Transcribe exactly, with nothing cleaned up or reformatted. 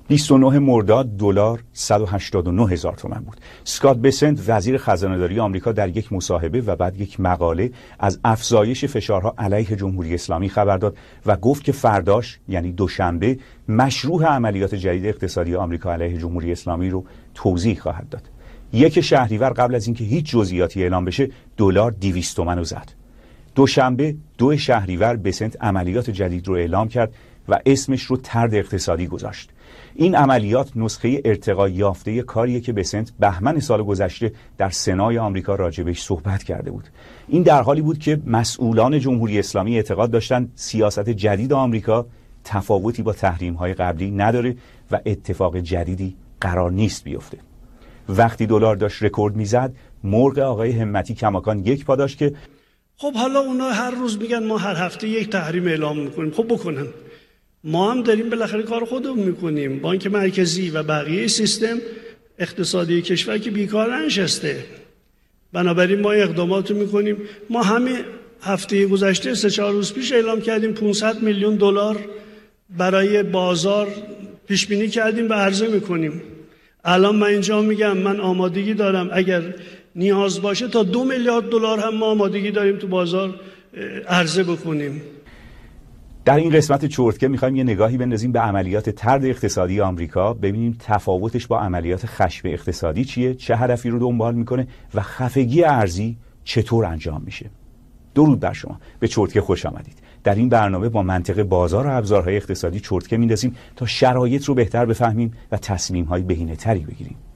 بیست و نه مرداد دلار صد و هشتاد و نه هزار تومان بود. اسکات بسنت وزیر خزانه‌داری آمریکا در یک مصاحبه و بعد یک مقاله از افزایش فشارها علیه جمهوری اسلامی خبر داد و گفت که فرداش یعنی دوشنبه مشروع عملیات جدید اقتصادی آمریکا علیه جمهوری اسلامی رو توضیح خواهد داد. یک شهریور قبل از اینکه هیچ جزئیاتی اعلام بشه دلار دویست تومان رو زد. دوشنبه دو شهریور بسنت عملیات جدید رو اعلام کرد و اسمش رو طرد اقتصادی گذاشت. این عملیات نسخه ارتقا یافته کاریه که بسنت بهمن سال گذشته در سنای آمریکا راجبش صحبت کرده بود. این در حالی بود که مسئولان جمهوری اسلامی اعتقاد داشتند سیاست جدید آمریکا تفاوتی با تحریم‌های قبلی نداره و اتفاق جدیدی قرار نیست بیفته. وقتی دلار داشت رکورد میزد، مرغ آقای همتی کماکان یک پا داشت که خب حالا اونا هر روز میگن ما هر هفته یک تحریم اعلام میکنیم. خب بکنن، ما هم داریم بالاخره کار خودمون میکنیم. بانک مرکزی و بقیه سیستم اقتصادی کشور که بیکار ننشسته، بنابراین ما اقدامات رو میکنیم. ما همه هفته گذشته سه چهار روز پیش اعلام کردیم پانصد میلیون دلار برای بازار پیش بینی کردیم و عرضه میکنیم. الان من اینجا میگم من آمادگی دارم اگر نیاز باشه تا دو میلیارد دلار هم ما آمادگی داریم تو بازار عرضه بکنیم. در این قسمت چرتکه میخوایم یه نگاهی بندازیم به عملیات طرد اقتصادی آمریکا، ببینیم تفاوتش با عملیات خشم اقتصادی چیه، چه هدفی رو دنبال میکنه و خفگی ارزی چطور انجام میشه. درود بر شما، به چرتکه خوش آمدید. در این برنامه با منطق بازار و ابزارهای اقتصادی چرتکه میندازیم تا شرایط رو بهتر بفهمیم و تصمیم‌های بهینه‌تری بگیریم.